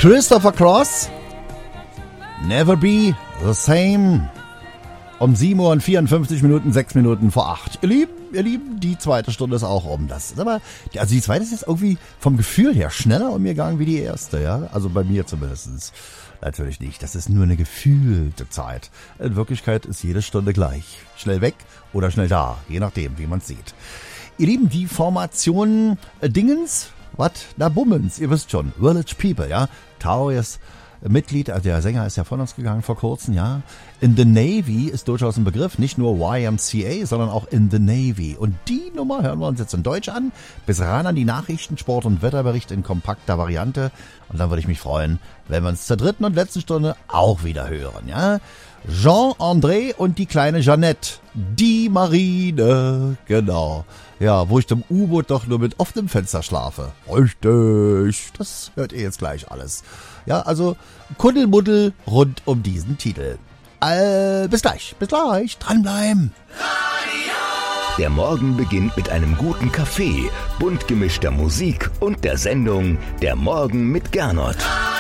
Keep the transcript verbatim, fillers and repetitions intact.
Christopher Cross, Never Be the Same. Um sieben Uhr und vierundfünfzig Minuten, sechs Minuten vor acht. Ihr Lieben, ihr Lieben, die zweite Stunde ist auch um. Das ist aber, also die zweite ist jetzt irgendwie vom Gefühl her schneller umgegangen wie die erste, ja. Also bei mir zumindest. Natürlich nicht. Das ist nur eine gefühlte Zeit. In Wirklichkeit ist jede Stunde gleich. Schnell weg oder schnell da. Je nachdem, wie man es sieht. Ihr Lieben, die Formation äh, Dingens, was? Na Bummens, ihr wisst schon. Village People, ja. Taurus Mitglied, also der Sänger ist ja von uns gegangen vor kurzem, ja. In the Navy ist durchaus ein Begriff, nicht nur Y M C A, sondern auch in the Navy. Und die Nummer hören wir uns jetzt in Deutsch an, bis ran an die Nachrichten, Sport und Wetterbericht in kompakter Variante. Und dann würde ich mich freuen, wenn wir uns zur dritten und letzten Stunde auch wieder hören, ja. Jean-André und die kleine Jeannette, die Marine, genau. Ja, wo ich dem U-Boot doch nur mit offenem Fenster schlafe. Richtig, das hört ihr jetzt gleich alles. Ja, also Kuddelmuddel rund um diesen Titel. Äh, bis gleich, bis gleich, dranbleiben. Der Morgen beginnt mit einem guten Kaffee, bunt gemischter Musik und der Sendung Der Morgen mit Gernot.